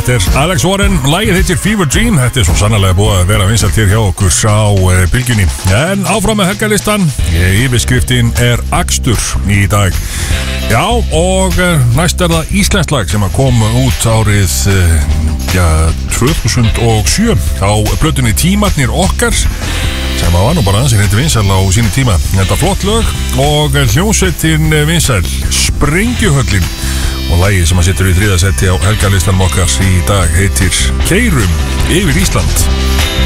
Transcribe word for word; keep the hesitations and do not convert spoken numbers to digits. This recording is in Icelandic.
Þetta er Alex Warren, lagið heitir Fever Dream. Þetta er svo sannarlega búið að vera vinsælt hér hjá okkur á uh, bylgjunni. En áfram með helgalistan. Yfirskriftin er Akstur í dag. Já, og uh, næst er það íslenskt lag sem að koma út árið uh, ja, tvö þúsund og sjö á plötunni Tímarnir okkar, sem að var nú bara ansið hindi vinsæl á sínu tíma. Þetta er flott lög og hljómsveitin vinsæl Sprengjuhöllin, og lagið sem að situr í þriðja seti á helgalistanum okkar í dag heitir Keyrum yfir Ísland.